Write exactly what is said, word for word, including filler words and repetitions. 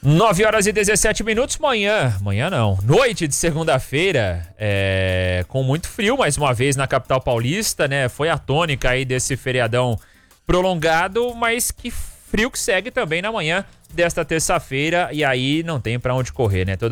nove horas e dezessete minutos, manhã, manhã não, noite de segunda-feira, é, com muito frio mais uma vez na capital paulista, né? Foi a tônica aí desse feriadão prolongado, mas que frio que segue também na manhã desta terça-feira, e aí não tem pra onde correr, né? Todo